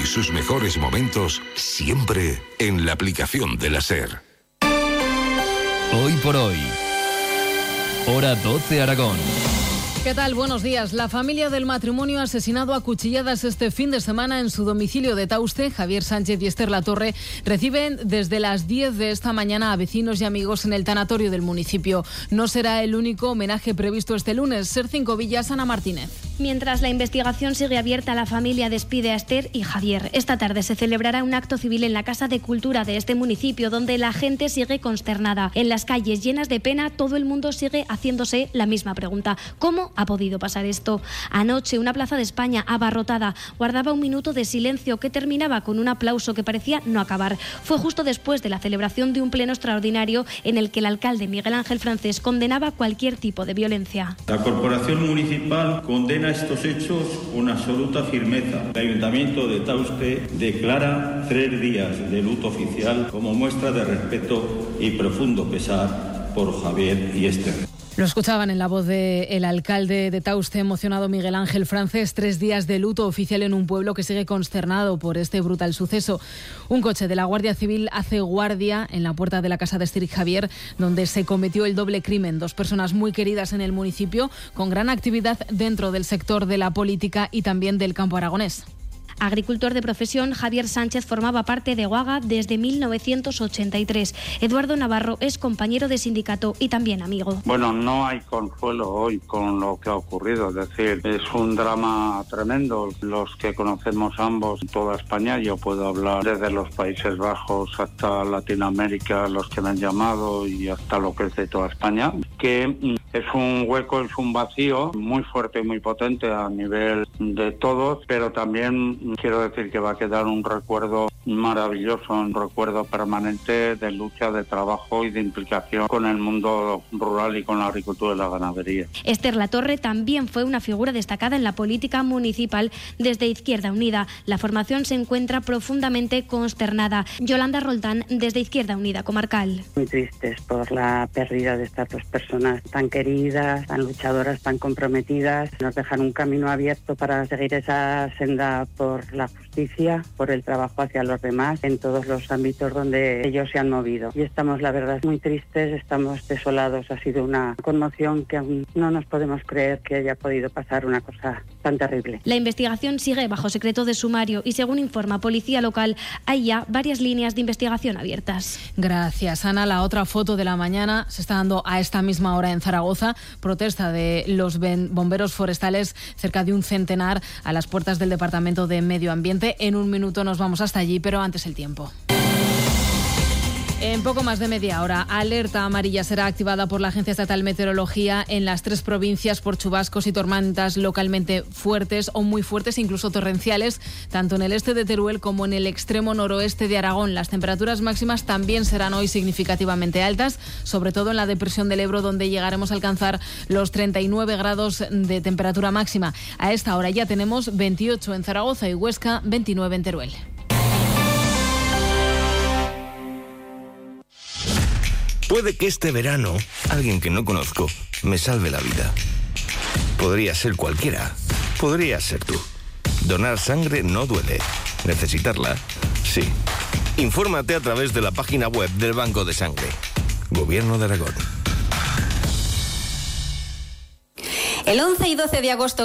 y sus mejores momentos siempre en la aplicación de la SER. Hoy por hoy. Hora 12 Aragón. ¿Qué tal? Buenos días. La familia del matrimonio asesinado a cuchilladas este fin de semana en su domicilio de Tauste, Javier Sánchez y Esther Latorre, reciben desde las 10 de esta mañana a vecinos y amigos en el tanatorio del municipio. No será el único homenaje previsto este lunes. SER 5 Villas, Ana Martínez. Mientras la investigación sigue abierta, la familia despide a Esther y Javier. Esta tarde se celebrará un acto civil en la Casa de Cultura de este municipio, donde la gente sigue consternada. En las calles llenas de pena, todo el mundo sigue haciéndose la misma pregunta: ¿cómo ha podido pasar esto? Anoche, una plaza de España abarrotada guardaba un minuto de silencio que terminaba con un aplauso que parecía no acabar. Fue justo después de la celebración de un pleno extraordinario en el que el alcalde Miguel Ángel Francés condenaba cualquier tipo de violencia. La Corporación Municipal condena estos hechos con absoluta firmeza. El Ayuntamiento de Tauste declara 3 días de luto oficial como muestra de respeto y profundo pesar por Javier y Esther. Lo escuchaban en la voz del alcalde de Tauste, emocionado Miguel Ángel Francés. 3 días de luto oficial en un pueblo que sigue consternado por este brutal suceso. Un coche de la Guardia Civil hace guardia en la puerta de la casa de Esther y Javier, donde se cometió el doble crimen. 2 personas muy queridas en el municipio, con gran actividad dentro del sector de la política y también del campo aragonés. Agricultor de profesión, Javier Sánchez formaba parte de Guaga desde 1983. Eduardo Navarro es compañero de sindicato y también amigo. Bueno, no hay consuelo hoy con lo que ha ocurrido, es decir, es un drama tremendo. Los que conocemos ambos, toda España, yo puedo hablar desde los Países Bajos hasta Latinoamérica, los que me han llamado, y hasta lo que es de toda España, que es un hueco, es un vacío muy fuerte y muy potente a nivel de todos, pero también quiero decir que va a quedar un recuerdo maravilloso, un recuerdo permanente de lucha, de trabajo y de implicación con el mundo rural y con la agricultura y la ganadería. Esther Latorre también fue una figura destacada en la política municipal desde Izquierda Unida. La formación se encuentra profundamente consternada. Yolanda Roldán, desde Izquierda Unida Comarcal. Muy tristes por la pérdida de estas 2 personas tan queridas, tan luchadoras, tan comprometidas. Nos dejan un camino abierto para seguir esa senda por la justicia, por el trabajo hacia los demás en todos los ámbitos donde ellos se han movido. Y estamos, la verdad, muy tristes, estamos desolados. Ha sido una conmoción que aún no nos podemos creer que haya podido pasar una cosa tan terrible. La investigación sigue bajo secreto de sumario y, según informa Policía Local, hay ya varias líneas de investigación abiertas. Gracias, Ana. La otra foto de la mañana se está dando a esta misma hora en Zaragoza. Protesta de los bomberos forestales, cerca de un centenar, a las puertas del Departamento de Medio Ambiente. En un minuto nos vamos hasta allí, pero antes el tiempo. En poco más de media hora, alerta amarilla será activada por la Agencia Estatal de Meteorología en las 3 provincias por chubascos y tormentas localmente fuertes o muy fuertes, incluso torrenciales, tanto en el este de Teruel como en el extremo noroeste de Aragón. Las temperaturas máximas también serán hoy significativamente altas, sobre todo en la depresión del Ebro, donde llegaremos a alcanzar los 39 grados de temperatura máxima. A esta hora ya tenemos 28 en Zaragoza y Huesca, 29 en Teruel. Puede que este verano alguien que no conozco me salve la vida. Podría ser cualquiera. Podría ser tú. Donar sangre no duele. Necesitarla, sí. Infórmate a través de la página web del Banco de Sangre. Gobierno de Aragón. El 11 y 12 de agosto